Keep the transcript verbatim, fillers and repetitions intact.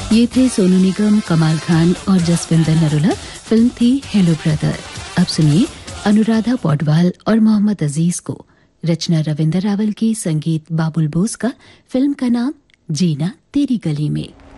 ये थे सोनू निगम, कमाल खान और जसविंदर नरूला। फिल्म थी हेलो ब्रदर। अब सुनिए अनुराधा पौडवाल और मोहम्मद अजीज को। रचना रविंदर रावल की, संगीत बाबुल बोस का। फिल्म का नाम जीना तेरी गली में।